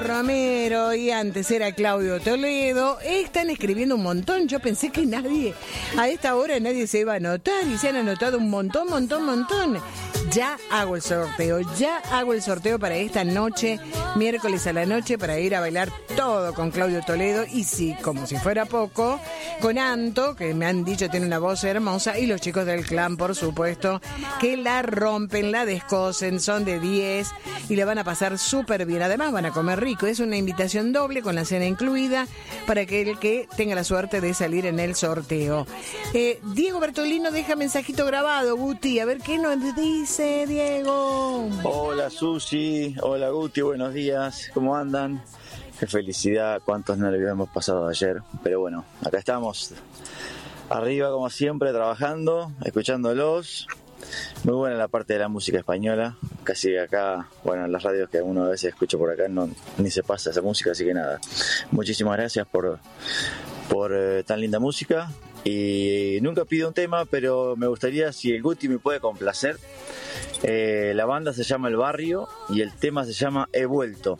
Romero y antes era Claudio Toledo. Están escribiendo un montón. Yo pensé que a esta hora nadie se iba a anotar y se han anotado un montón. Ya hago el sorteo para esta noche, miércoles a la noche, para ir a bailar todo con Claudio Toledo. Y sí, como si fuera poco, con Anto, que me han dicho tiene una voz hermosa, y los chicos del clan, por supuesto, que la rompen, la descosen, son de 10 y le van a pasar súper bien. Además van a comer rico. Es una invitación doble con la cena incluida para aquel que tenga la suerte de salir en el sorteo. Diego Bertolino deja mensajito grabado, Guti, a ver qué nos dice Diego. Hola Susi, hola Guti, buenos días, ¿cómo andan? Qué felicidad, cuántos nervios hemos pasado ayer, pero bueno, acá estamos, arriba como siempre, trabajando, escuchándolos. Muy buena la parte de la música española, casi acá, bueno, en las radios que uno a veces escucha por acá ni se pasa esa música, así que nada, muchísimas gracias por tan linda música. Y nunca pido un tema, pero me gustaría si el Guti me puede complacer. La banda se llama El Barrio y el tema se llama He Vuelto,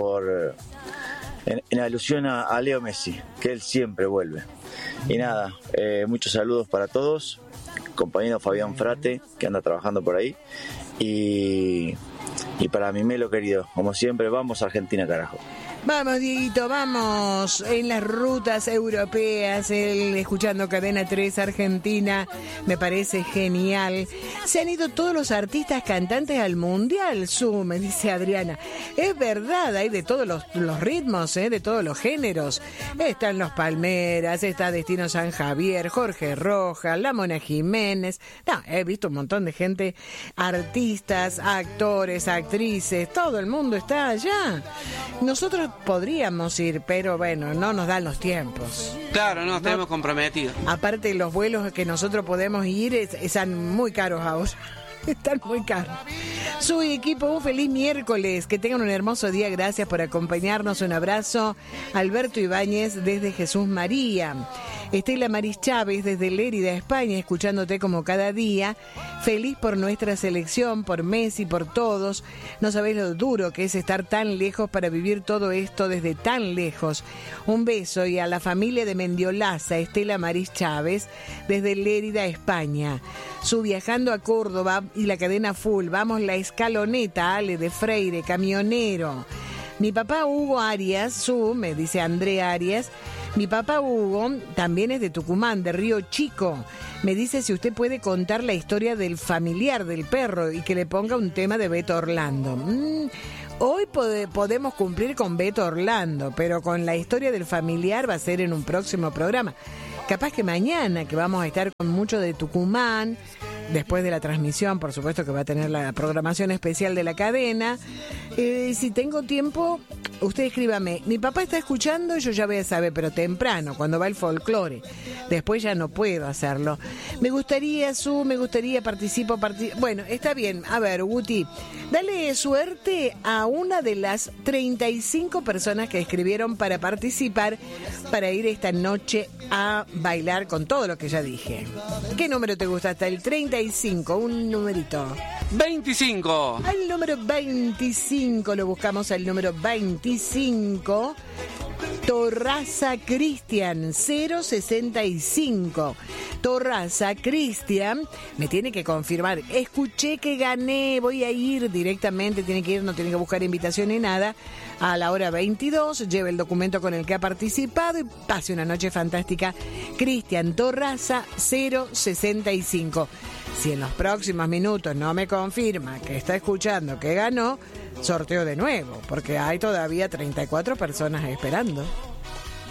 en alusión a Leo Messi, que él siempre vuelve. Y nada, muchos saludos para todos, compañero Fabián Frate, que anda trabajando por ahí, y para mi Melo querido, como siempre, vamos a Argentina, carajo. Vamos, Dieguito, vamos en las rutas europeas, escuchando Cadena 3 Argentina, me parece genial. Se han ido todos los artistas cantantes al Mundial, me dice Adriana. Es verdad, hay de todos los ritmos, de todos los géneros. Están los Palmeras, está Destino San Javier, Jorge Rojas, La Mona Jiménez. No, he visto un montón de gente, artistas, actores, actrices, todo el mundo está allá. Nosotros podríamos ir, pero bueno, no nos dan los tiempos. Claro, no, estamos comprometidos. Aparte, los vuelos que nosotros podemos ir están muy caros ahora. Están muy caros. Su equipo, un feliz miércoles. Que tengan un hermoso día. Gracias por acompañarnos. Un abrazo. Alberto Ibáñez desde Jesús María. Estela Maris Chávez desde Lérida, España, escuchándote como cada día. Feliz por nuestra selección, por Messi, por todos. No sabés lo duro que es estar tan lejos para vivir todo esto desde tan lejos. Un beso y a la familia de Mendiolaza, Estela Maris Chávez desde Lérida, España. Su Viajando a Córdoba y la cadena Full. Vamos la escaloneta, Ale de Freire, camionero. Mi papá Hugo Arias, me dice Andrea Arias. Mi papá Hugo también es de Tucumán, de Río Chico. Me dice si usted puede contar la historia del familiar del perro y que le ponga un tema de Beto Orlando. Hoy podemos cumplir con Beto Orlando, pero con la historia del familiar va a ser en un próximo programa. Capaz que mañana, que vamos a estar con mucho de Tucumán, después de la transmisión, por supuesto que va a tener la programación especial de la cadena. Si tengo tiempo, usted escríbame. Mi papá está escuchando, yo ya voy a saber, pero temprano, cuando va el folclore. Después ya no puedo hacerlo. Me gustaría participo. Bueno, está bien. A ver, Guti, dale suerte a una de las 35 personas que escribieron para participar, para ir esta noche a bailar con todo lo que ya dije. ¿Qué número te gusta? Hasta el 35, un numerito. 25. Al número 25, lo buscamos al número 25. Torraza Cristian 065. Torraza Cristian me tiene que confirmar. Escuché que gané, voy a ir directamente, tiene que ir, no tiene que buscar invitación ni nada. A la hora 22, lleve el documento con el que ha participado y pase una noche fantástica. Cristian Torraza 065. Si en los próximos minutos no me confirma que está escuchando que ganó, sorteo de nuevo, porque hay todavía 34 personas esperando.